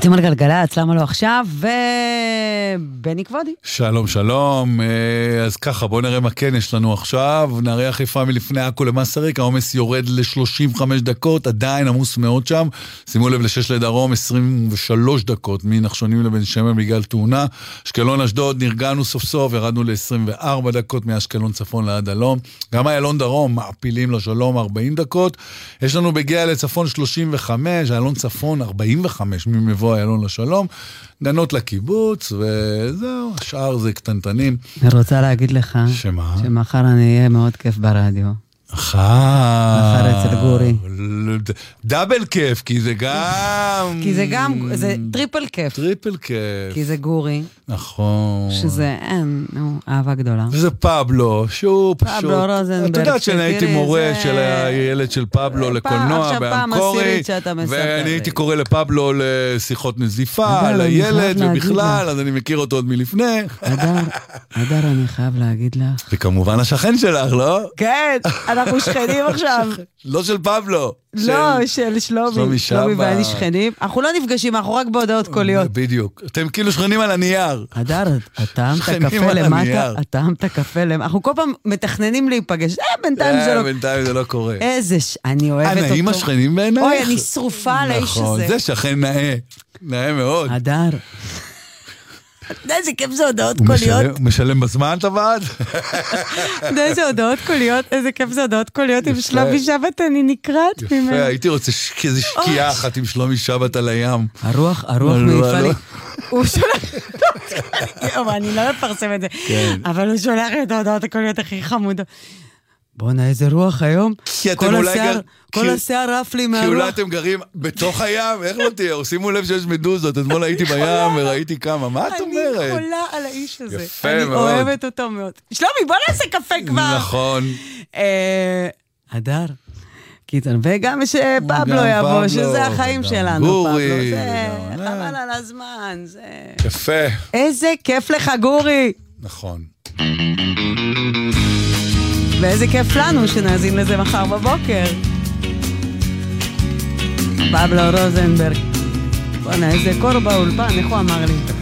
אתם על גלגלצ, למה לא עכשיו? ובני כבודי. שלום, שלום. אז ככה, בואו נראה מה כן יש לנו עכשיו. נערי החיפה מלפני עכו למסריק, העומס יורד ל-35 דקות, עדיין עמוס מאוד שם. שימו לב ל-6 לדרום, 23 דקות, מנחשונים לבן שמן בגלל תאונה. אשקלון אשדוד, נרגענו סוף סוף, ירדנו ל-24 דקות מאשקלון צפון לעד הלום. גם איילון דרום, מעפילים לשלום 40 דקות. יש לנו בגיע לצפון 35, איילון צפון 45, ממבוא איילון לשלום. גנות לקיבוץ, וזהו, השאר זה קטנטנים. אני רוצה להגיד לך, שמה? שמחר אני אהיה מאוד כיף ברדיו. מחר אצל גורי. דאבל כיף, כי זה גם... כי זה גם, זה טריפל כיף. טריפל כיף. כי זה גורי. נכון. שזה, אהבה גדולה. וזה פבלו, שהוא פשוט... פבלו רוזנברג. את יודעת שאני הייתי מורה של הילד של פבלו לקולנוע באנקורי, ואני הייתי קורא לפבלו לשיחות נזיפה, לילד ובכלל, אז אני מכיר אותו עוד מלפני. אדר, אני חייב להגיד לך. וכמובן השכן שלך, לא? כן, אנחנו שכנים עכשיו. לא של פבלו. לא, של שלומי. שלומי ואני שכנים. אנחנו לא נפגשים, אנחנו רק בהודעות קוליות. בדיוק. אתם כאילו שכנים על הנייר. אדר, טעמת קפה למטה, טעמת קפה למטה. אנחנו כל פעם מתכננים להיפגש. בינתיים זה לא קורה. אני אוהבת אותו. נעים השכנים בעינייך? אוי, אני שרופה על האיש הזה. נכון, זה שכן נאה. נאה מאוד. אדר. איזה כיף זה הודעות קוליות. הוא משלם בזמן את הוועד? איזה הודעות קוליות, איזה כיף זה הודעות קוליות עם שלומי שבת, אני נקראת ממנו. יפה, הייתי רוצה איזו שקיעה אחת עם שלומי שבת על הים. הרוח מעיפה לי. הוא שולח, אני לא מפרסם את זה, אבל הוא שולח את ההודעות הקוליות הכי חמודות. בוא'נה, איזה רוח היום. כל השיער רף לי מהרוח. כי אולי אתם גרים בתוך הים, איך לא תהיה? שימו לב שיש מדוזות, אתמול הייתי בים וראיתי כמה, מה את אומרת? אני חולה על האיש הזה. יפה מאוד. אני אוהבת אותו מאוד. שלומי, בוא נעשה קפה כבר. נכון. אדר. וגם שפבלו יבוא, שזה החיים שלנו. גורי. חבל על הזמן. יפה. איזה כיף לך, גורי. נכון. ואיזה כיף לנו שנאזין לזה מחר בבוקר. פבלו רוזנברג. בוא'נה, איזה קור באולפן, איך הוא אמר לי?